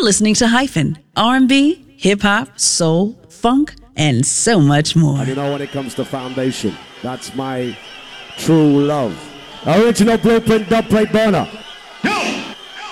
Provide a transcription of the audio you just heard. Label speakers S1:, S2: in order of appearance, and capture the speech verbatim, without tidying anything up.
S1: You're listening to Hyphen, R and B, hip-hop, soul, funk, and so much more.
S2: And you know, when it comes to foundation, that's my true love. Original Blueprint dubplate burner.